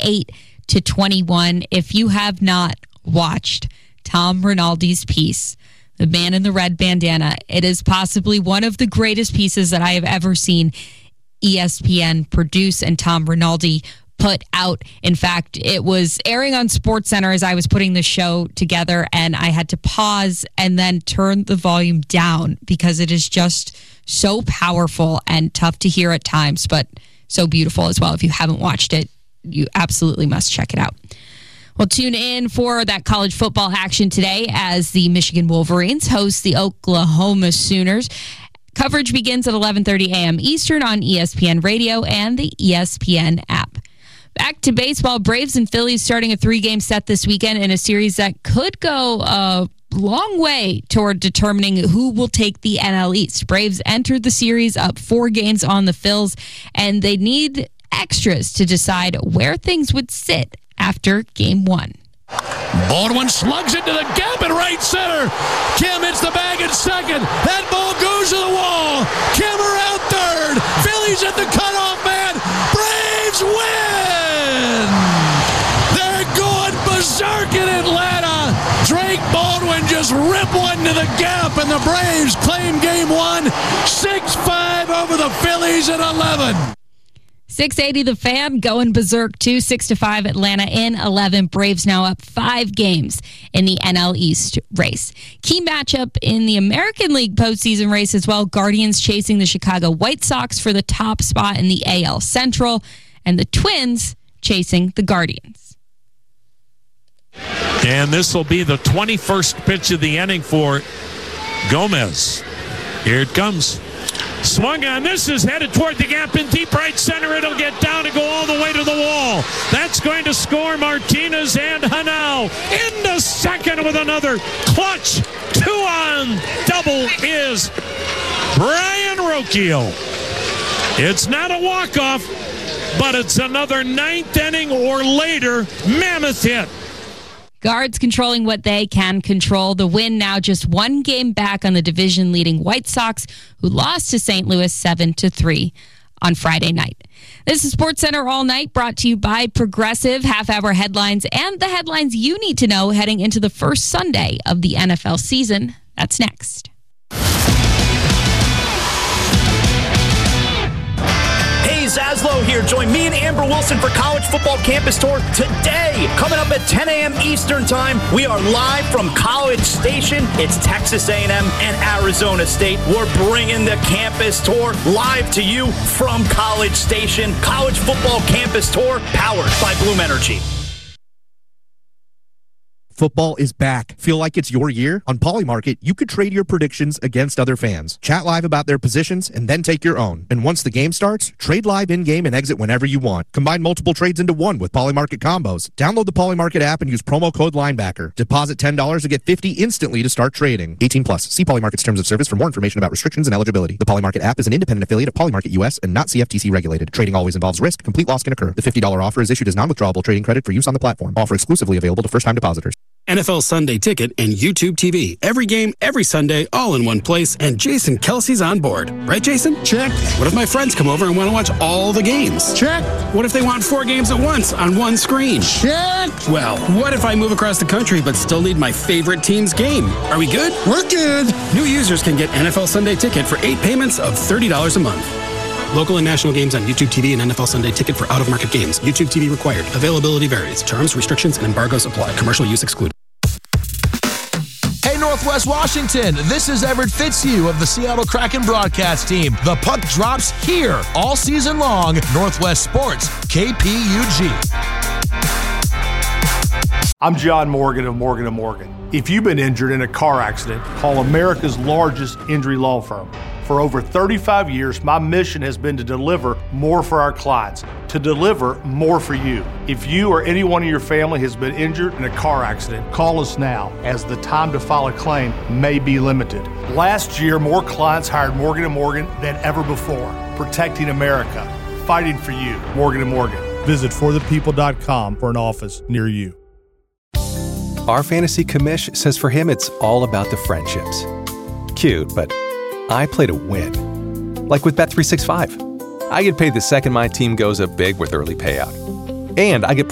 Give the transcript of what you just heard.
28-21. If you have not watched Tom Rinaldi's piece, The Man in the Red Bandana, it is possibly one of the greatest pieces that I have ever seen ESPN produce and Tom Rinaldi put out. In fact, it was airing on SportsCenter as I was putting the show together, and I had to pause and then turn the volume down because it is just so powerful and tough to hear at times, but so beautiful as well. If you haven't watched it, you absolutely must check it out. Well, tune in for that college football action today as the Michigan Wolverines host the Oklahoma Sooners. Coverage begins at 11:30 a.m. Eastern on ESPN Radio and the ESPN app. Back to baseball, Braves and Phillies starting a 3-game set this weekend in a series that could go a long way toward determining who will take the NL East. Braves entered the series up 4 games on the Phils, and they need extras to decide where things would sit after Game 1. Baldwin slugs into the gap in right center. Kim hits the bag at second. That ball goes to the wall. Kim around third. Phillies at the cutoff man. Braves win! They're going berserk in Atlanta. Drake Baldwin just ripped one to the gap, and the Braves claim Game 1, 6-5 over the Phillies at 11. 680 The Fan going berserk too. 6-5 Atlanta in 11. Braves now up 5 games in the NL East race. Key matchup in the American League postseason race as well. Guardians chasing the Chicago White Sox for the top spot in the AL Central, and the Twins chasing the Guardians. And this will be the 21st pitch of the inning for Gomez. Here it comes. Swung on. This is headed toward the gap in deep right center. It'll get down and go all the way to the wall. That's going to score Martinez, and Hanau into second with another clutch 2-on double is Brian Rocchio. It's not a walk-off, but it's another 9th inning or later mammoth hit. Guards controlling what they can control. The win now just 1 game back on the division-leading White Sox, who lost to St. Louis 7-3 on Friday night. This is SportsCenter All Night, brought to you by Progressive. Half-hour headlines and the headlines you need to know heading into the first Sunday of the NFL season. That's next. Hey, Zaslow here. Join me and Amber Wilson for College Football Campus Tour today. Coming up at 10 a.m. Eastern Time, we are live from College Station. It's Texas A&M and Arizona State. We're bringing the campus tour live to you from College Station. College Football Campus Tour, powered by Bloom Energy. Football is back. Feel like it's your year? On Polymarket, you could trade your predictions against other fans. Chat live about their positions and then take your own. And once the game starts, trade live in-game and exit whenever you want. Combine multiple trades into one with Polymarket combos. Download the Polymarket app and use promo code LINEBACKER. Deposit $10 to get $50 instantly to start trading. 18 plus. See Polymarket's terms of service for more information about restrictions and eligibility. The Polymarket app is an independent affiliate of Polymarket US and not CFTC regulated. Trading always involves risk. Complete loss can occur. The $50 offer is issued as non-withdrawable trading credit for use on the platform. Offer exclusively available to first-time depositors. NFL Sunday Ticket and YouTube TV. Every game, every Sunday, all in one place, and Jason Kelsey's on board. Right, Jason? Check. What if my friends come over and want to watch all the games? Check. What if they want 4 games at once on one screen? Check. Well, what if I move across the country but still need my favorite team's game? Are we good? We're good. New users can get NFL Sunday Ticket for 8 payments of $30 a month. Local and national games on YouTube TV and NFL Sunday Ticket for out-of-market games. YouTube TV required. Availability varies. Terms, restrictions, and embargoes apply. Commercial use excluded. Hey, Northwest Washington, this is Everett Fitzhugh of the Seattle Kraken broadcast team. The puck drops here all season long. Northwest Sports, KPUG. I'm John Morgan of Morgan & Morgan. If you've been injured in a car accident, call America's largest injury law firm. For over 35 years, my mission has been to deliver more for our clients, to deliver more for you. If you or anyone in your family has been injured in a car accident, call us now, as the time to file a claim may be limited. Last year, more clients hired Morgan & Morgan than ever before, protecting America, fighting for you. Morgan & Morgan. Visit forthepeople.com for an office near you. Our fantasy commish says for him it's all about the friendships. Cute, but I play to win. Like with Bet365. I get paid the second my team goes up big with early payout. And I get